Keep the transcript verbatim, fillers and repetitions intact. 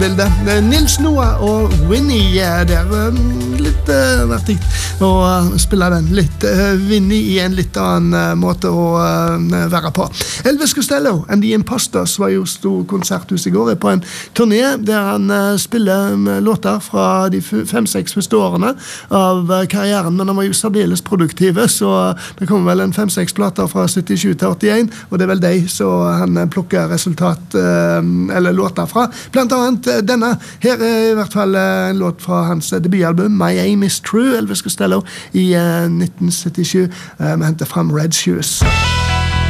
bildet. Nils Noah og Winnie der. Litt uh, vertig å uh, spille den. Litt uh, Winnie i en litt annen uh, måte å uh, være på. Elvis Costello and the Imposters var jo stor konserthus i går på en turné der han uh, spiller um, låter fra de fem-seks første årene av uh, karrieren, men han var jo særdeles produktive, så det kommer vel en fem-seks plater fra syttisju til åttien, og det er vel de så han uh, plukker resultat uh, eller låter fra. Blant annet denne. Her er i hvert fall en låt fra hans debutalbum My Aim is True, Elvis Costello i nitten syttisju. Vi henter frem Red Shoes.